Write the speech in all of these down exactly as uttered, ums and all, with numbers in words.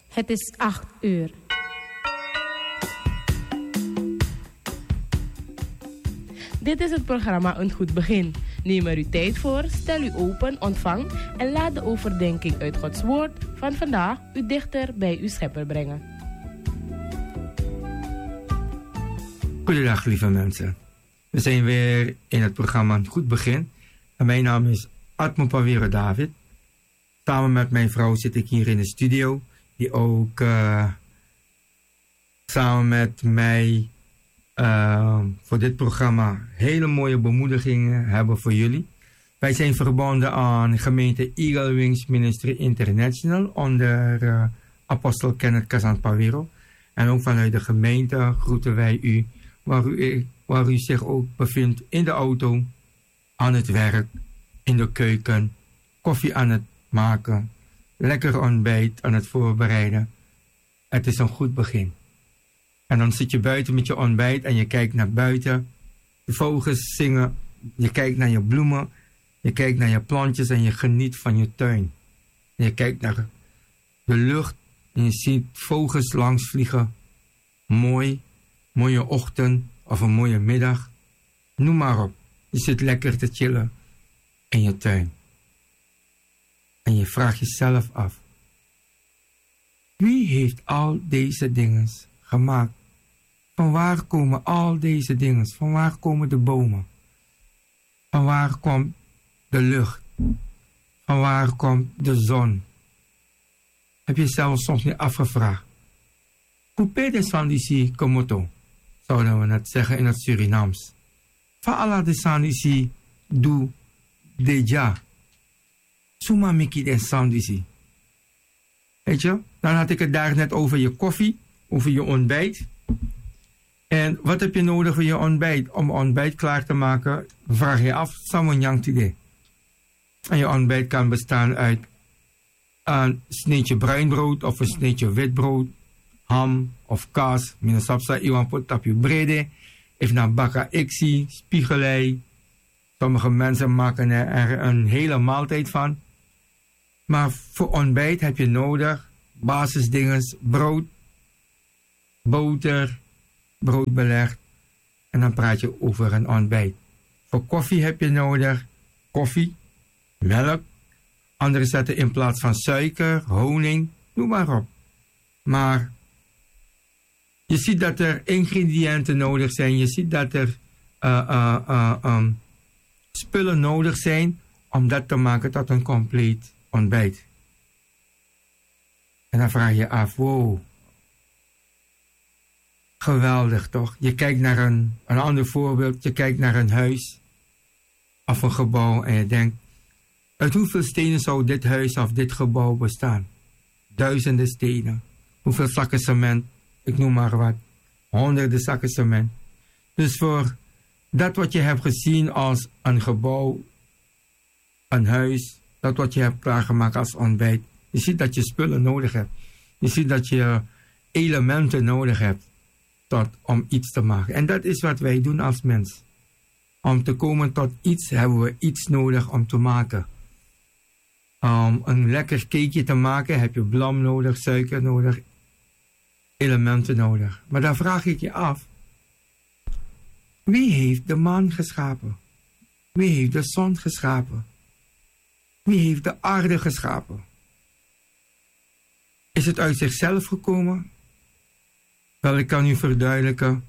Het is acht uur. Dit is het programma Een Goed Begin. Neem er uw tijd voor, stel u open, ontvang en laat de overdenking uit Gods Woord van vandaag u dichter bij uw Schepper brengen. Goedendag lieve mensen. We zijn weer in het programma Een Goed Begin. En mijn naam is Atmo Pawero David. Samen met mijn vrouw zit ik hier in de studio. Die ook uh, samen met mij uh, voor dit programma hele mooie bemoedigingen hebben voor jullie. Wij zijn verbonden aan gemeente Eagle Wings Ministry International onder uh, apostel Kenneth Kazant Pawero. En ook vanuit de gemeente groeten wij u waar, u waar u zich ook bevindt in de auto, aan het werk, in de keuken, koffie aan het maken, lekker ontbijt aan het voorbereiden. Het is een goed begin. En dan zit je buiten met je ontbijt en je kijkt naar buiten. De vogels zingen, je kijkt naar je bloemen, je kijkt naar je plantjes en je geniet van je tuin. En je kijkt naar de lucht en je ziet vogels langs vliegen. Mooi, mooie ochtend of een mooie middag. Noem maar op. Je zit lekker te chillen in je tuin. En je vraagt jezelf af. Wie heeft al deze dingen gemaakt? Van waar komen al deze dingen? Van waar komen de bomen? Van waar komt de lucht? Van waar komt de zon? Heb je zelf soms niet afgevraagd? Coupé de sandisi komoto, zouden we het zeggen in het Surinaams. Van alla de sandisi doe deja. Suma miki de sandisi. Weet je, dan had ik het daar net over je koffie, over je ontbijt. En wat heb je nodig voor je ontbijt? Om ontbijt klaar te maken, vraag je af, samonyang tide. En je ontbijt kan bestaan uit een sneetje bruinbrood of een sneetje witbrood, ham of kaas, minusapsa iwan pot tapje brede, even naar baka iksi, spiegelei. Sommige mensen maken er een hele maaltijd van. Maar voor ontbijt heb je nodig basisdingen, brood, boter, broodbeleg. En dan praat je over een ontbijt. Voor koffie heb je nodig koffie, melk. Anderen zetten in plaats van suiker, honing, noem maar op. Maar je ziet dat er ingrediënten nodig zijn. Je ziet dat er uh, uh, uh, um, spullen nodig zijn om dat te maken tot een compleet ontbijt. En dan vraag je af, wow. Geweldig toch? Je kijkt naar een, een ander voorbeeld. Je kijkt naar een huis of een gebouw en je denkt, uit hoeveel stenen zou dit huis of dit gebouw bestaan? Duizenden stenen. Hoeveel zakken cement? Ik noem maar wat. Honderden zakken cement. Dus voor dat wat je hebt gezien als een gebouw, een huis, dat wat je hebt klaargemaakt als ontbijt. Je ziet dat je spullen nodig hebt. Je ziet dat je elementen nodig hebt tot, om iets te maken. En dat is wat wij doen als mens. Om te komen tot iets hebben we iets nodig om te maken. Om een lekker cakeje te maken heb je vlam nodig, suiker nodig, elementen nodig. Maar dan vraag ik je af. Wie heeft de maan geschapen? Wie heeft de zon geschapen? Wie heeft de aarde geschapen? Is het uit zichzelf gekomen? Wel, ik kan u verduidelijken.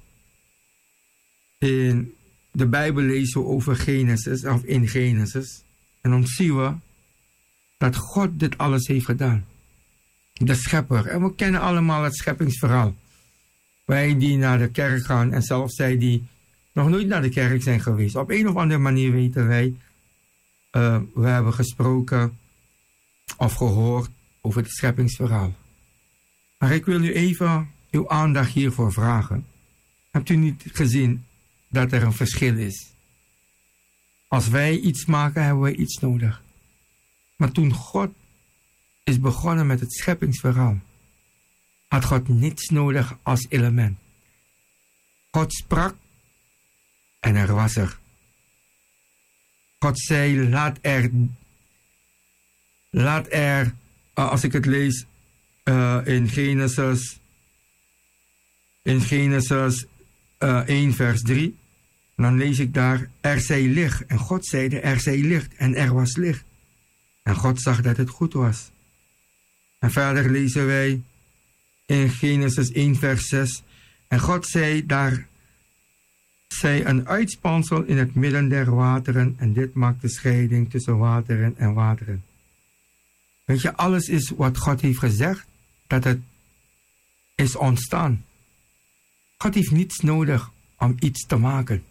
In de Bijbel lezen we over Genesis, of in Genesis. En dan zien we dat God dit alles heeft gedaan. De schepper. En we kennen allemaal het scheppingsverhaal. Wij die naar de kerk gaan en zelfs zij die nog nooit naar de kerk zijn geweest. Op een of andere manier weten wij, uh, we hebben gesproken of gehoord over het scheppingsverhaal. Maar ik wil u even uw aandacht hiervoor vragen. Hebt u niet gezien dat er een verschil is? Als wij iets maken, hebben wij iets nodig. Maar toen God is begonnen met het scheppingsverhaal, had God niets nodig als element. God sprak en er was er. God zei, laat er, laat er, als ik het lees, uh, in Genesis, in Genesis uh, één vers drie. Dan lees ik daar, er zij licht. En God zeide, er zij licht. En er was licht. En God zag dat het goed was. En verder lezen wij in Genesis één vers zes. En God zei, daar zij een uitspansel in het midden der wateren. En dit maakt de scheiding tussen wateren en wateren. Weet je, alles is wat God heeft gezegd, dat het is ontstaan. God heeft niets nodig om iets te maken.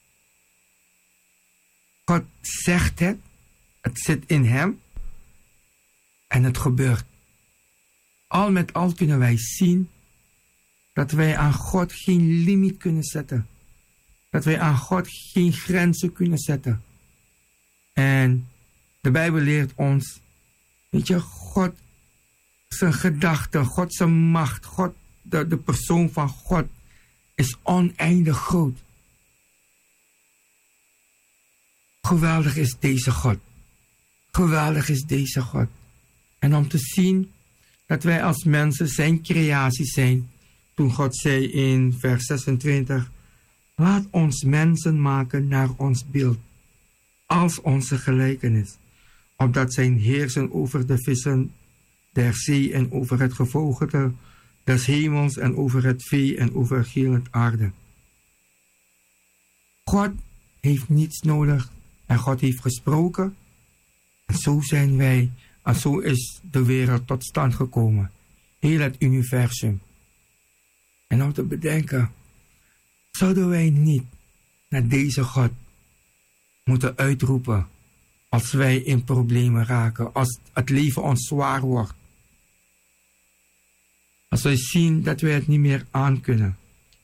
God zegt het, het zit in hem en het gebeurt. Al met al kunnen wij zien dat wij aan God geen limiet kunnen zetten. Dat wij aan God geen grenzen kunnen zetten. En de Bijbel leert ons, weet je, God zijn gedachten, God zijn macht, God, de, de persoon van God is oneindig groot. Geweldig is deze God. Geweldig is deze God. En om te zien dat wij als mensen zijn creatie zijn. Toen God zei in vers zesentwintig. Laat ons mensen maken naar ons beeld. Als onze gelijkenis. Opdat zijn heersen over de vissen der zee en over het gevogelte des hemels en over het vee en over heel het aarde. God heeft niets nodig. En God heeft gesproken. En zo zijn wij. En zo is de wereld tot stand gekomen. Heel het universum. En om te bedenken. Zouden wij niet naar deze God moeten uitroepen. Als wij in problemen raken. Als het leven ons zwaar wordt. Als wij zien dat wij het niet meer aankunnen.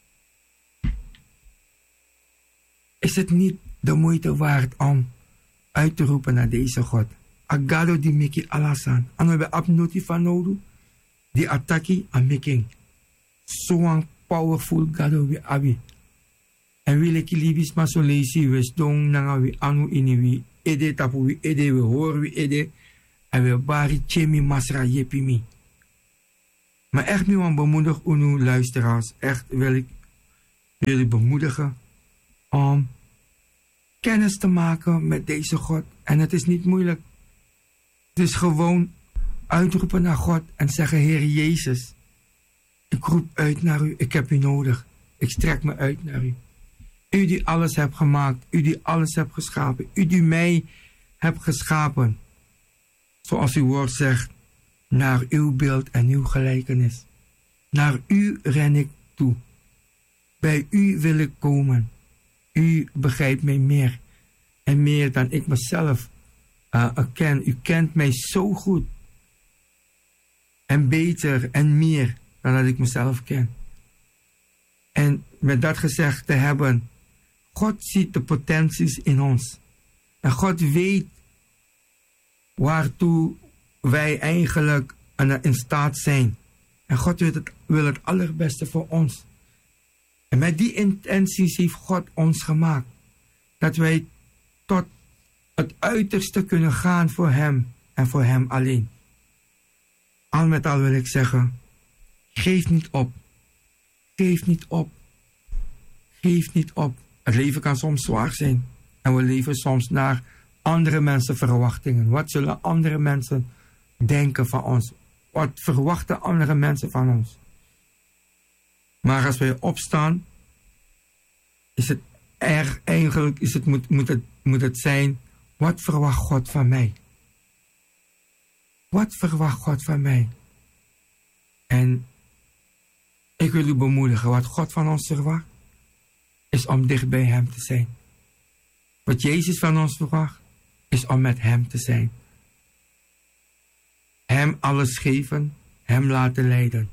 Is het niet de moeite waard om uit te roepen naar deze God? Agado di miki alasan. En we hebben abnoti van nodig. Die attacki aan making. Zo'n powerful gado we abi. En wil ik libis maar zo lezen. We staan naar we anu iniwi. Ede tapu we ede. We horen we ede. En we bari chemi masra jepimi. Maar echt nu aan bemoedig unu luisteraars. Echt wil ik jullie bemoedigen om kennis te maken met deze God. En het is niet moeilijk. Het is gewoon uitroepen naar God en zeggen, Heer Jezus, ik roep uit naar u, ik heb u nodig. Ik strek me uit naar u. U die alles hebt gemaakt, u die alles hebt geschapen, u die mij hebt geschapen. Zoals uw woord zegt, naar uw beeld en uw gelijkenis. Naar u ren ik toe. Bij u wil ik komen. U begrijpt mij meer en meer dan ik mezelf uh, ken. U kent mij zo goed. En beter en meer dan dat ik mezelf ken. En met dat gezegd te hebben, God ziet de potenties in ons. En God weet waartoe wij eigenlijk in staat zijn. En God wil het, wil het allerbeste voor ons. En met die intenties heeft God ons gemaakt. Dat wij tot het uiterste kunnen gaan voor Hem en voor Hem alleen. Al met al wil ik zeggen, geef niet op. Geef niet op. Geef niet op. Het leven kan soms zwaar zijn. En we leven soms naar andere mensen verwachtingen. Wat zullen andere mensen denken van ons? Wat verwachten andere mensen van ons? Maar als wij opstaan, is het erg, eigenlijk is het, moet, moet, het, moet het zijn, wat verwacht God van mij? Wat verwacht God van mij? En ik wil u bemoedigen, wat God van ons verwacht, is om dicht bij Hem te zijn. Wat Jezus van ons verwacht, is om met Hem te zijn. Hem alles geven, Hem laten leiden.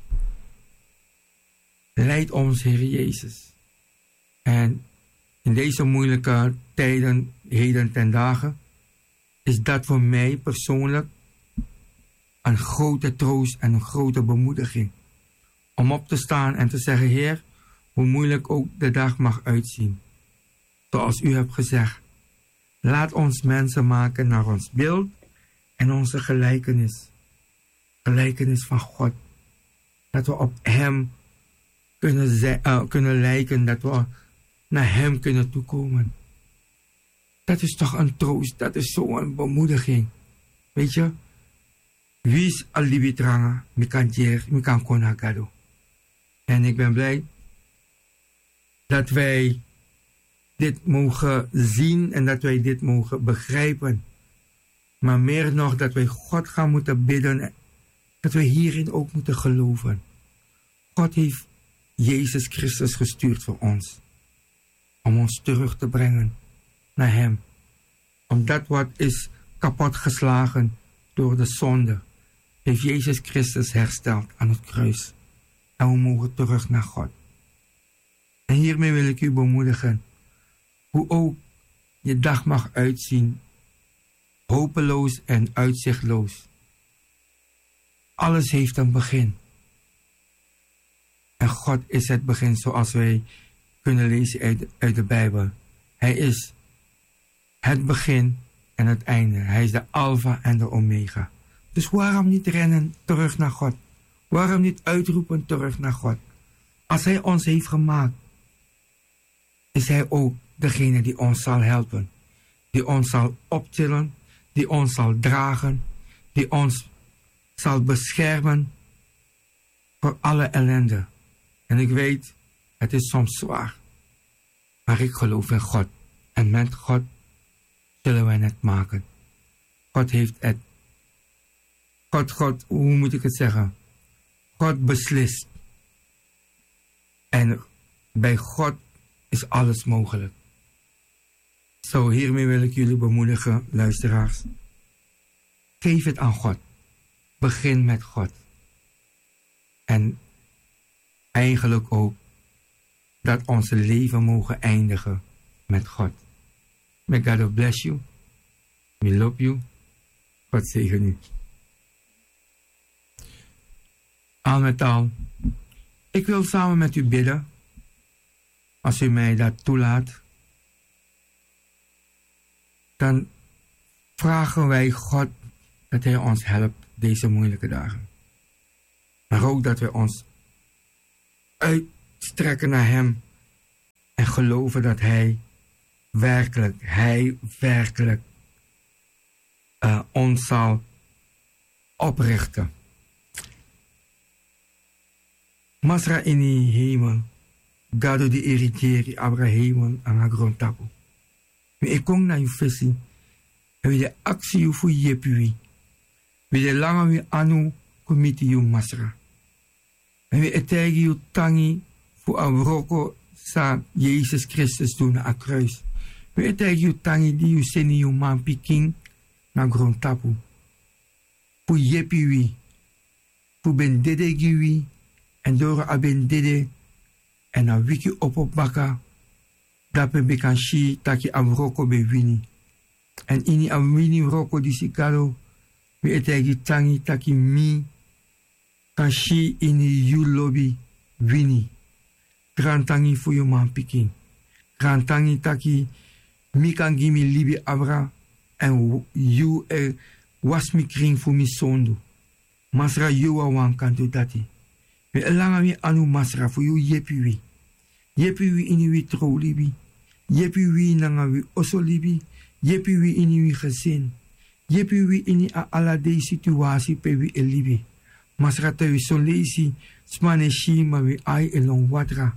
Leid ons, Heer Jezus. En in deze moeilijke tijden, heden ten dagen, is dat voor mij persoonlijk een grote troost en een grote bemoediging. Om op te staan en te zeggen, Heer, hoe moeilijk ook de dag mag uitzien. Zoals u hebt gezegd, laat ons mensen maken naar ons beeld en onze gelijkenis. Gelijkenis van God. Dat we op hem kunnen, zijn, uh, kunnen lijken. Dat we naar hem kunnen toekomen. Dat is toch een troost. Dat is zo'n bemoediging. Weet je? Wie is alibitranga? Mi kan jer, mi kan konagado. En ik ben blij dat wij dit mogen zien en dat wij dit mogen begrijpen. Maar meer nog dat wij God gaan moeten bidden. Dat wij hierin ook moeten geloven. God heeft Jezus Christus gestuurd voor ons. Om ons terug te brengen naar hem. Omdat wat is kapotgeslagen door de zonde. Heeft Jezus Christus hersteld aan het kruis. En we mogen terug naar God. En hiermee wil ik u bemoedigen. Hoe ook je dag mag uitzien. Hopeloos en uitzichtloos. Alles heeft een begin. En God is het begin zoals wij kunnen lezen uit de, uit de Bijbel. Hij is het begin en het einde. Hij is de Alpha en de Omega. Dus waarom niet rennen terug naar God? Waarom niet uitroepen terug naar God? Als Hij ons heeft gemaakt, is Hij ook degene die ons zal helpen. Die ons zal optillen, die ons zal dragen, die ons zal beschermen voor alle ellende. En ik weet, het is soms zwaar. Maar ik geloof in God. En met God zullen wij het maken. God heeft het. God, God, hoe moet ik het zeggen? God beslist. En bij God is alles mogelijk. Zo, hiermee wil ik jullie bemoedigen, luisteraars. Geef het aan God. Begin met God. En eigenlijk ook dat onze leven mogen eindigen met God. May God bless you. We love you. God zegen u. Al met al, ik wil samen met u bidden, als u mij dat toelaat. Dan vragen wij God dat Hij ons helpt deze moeilijke dagen. Maar ook dat we ons uitstrekken naar Hem en geloven dat Hij werkelijk, Hij werkelijk uh, ons zal oprichten. Masra in die hemel, gado di eriteri Abraham aan haar grondtapu. Ik kom naar je visie en we de actie voor je pui. We de lange we anu komiti je masra. En we etegi je tangi voor Abroko sa Jezus Christus doen naar kruis. We etegi je tangi die je seni je man piking naar grondtapu. Voor je pui. Voor ben dedegiwi. En door aben dede en a wiki op baka dape bekanshi taki amroko be wini. En ini am wini roko di sikaro we etegi tangi taki mi kanshi ini you lobby wini. Grantangi fu yo man piking. Grantangi taki mi kan gimi libi abra en you e was mi kring fu mi sondu. Masra you a wan kanto dati. We elanga mi anu masra fu yu yepi wi. Yepi wi ini wi trouw libi. Yepi wi nanga wi oso libi. Yepi wi ini wi gezin. Yepi wi ini a ala de situatie pe wi e libi. Masra te wi son leisi smane shi ma wi ai elon watra.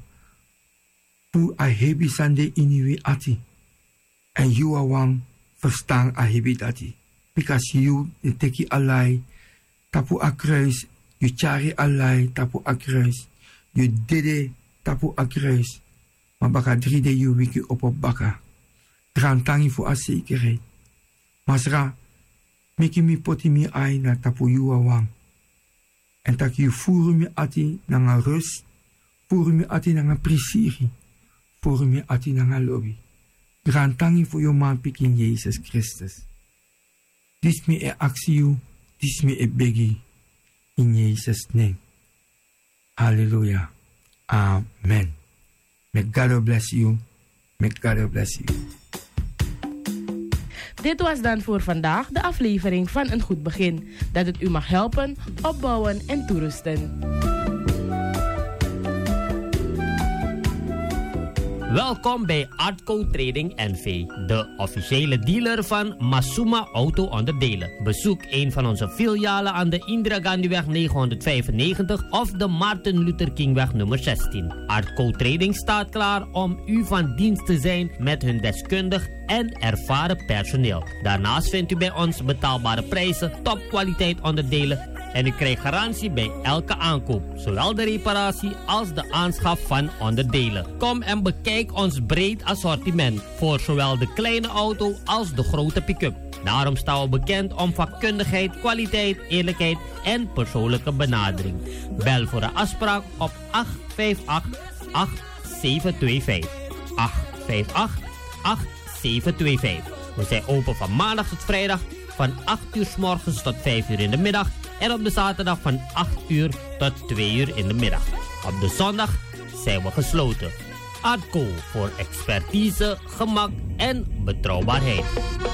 Fu a hebi sande ini wi ati. En yu a wang verstaan a hebi dati. Because you de teki alai tapu a kruis. Je chari alai tapu akruis. Je dede tapu akruis. Maar baka drie de je wiki op op baka. Drantangi voor a zekerheid. Masra, miki mi poti mi ai na tapu yuwa wang. En tak je voeren mi ati na nga rust. Voeren mi ati na nga prisiri. Voeren mi ati na nga lobby. Drantangi voor je man pikin Jezus Christus. Dis mi e actie, dis mi e begi. In Jezus' name. Hallelujah. Amen. May God bless you. May God bless you. Dit was dan voor vandaag de aflevering van Een Goed Begin. Dat het u mag helpen, opbouwen en toerusten. Welkom bij Artco Trading N V, de officiële dealer van Masuma Auto Onderdelen. Bezoek een van onze filialen aan de Indira Gandhiweg negenhonderdvijfennegentig of de Martin Luther Kingweg nummer zestien. Artco Trading staat klaar om u van dienst te zijn met hun deskundig en ervaren personeel. Daarnaast vindt u bij ons betaalbare prijzen, topkwaliteit onderdelen en u krijgt garantie bij elke aankoop, zowel de reparatie als de aanschaf van onderdelen. Kom en bekijk ons breed assortiment voor zowel de kleine auto als de grote pick-up. Daarom staan we bekend om vakkundigheid, kwaliteit, eerlijkheid en persoonlijke benadering. Bel voor een afspraak op acht vijf acht, acht zeven twee vijf. acht vijf acht, acht zeven twee vijf. We zijn open van maandag tot vrijdag van acht uur 's morgens tot vijf uur in de middag. En op de zaterdag van acht uur tot twee uur in de middag. Op de zondag zijn we gesloten. Artco voor expertise, gemak en betrouwbaarheid.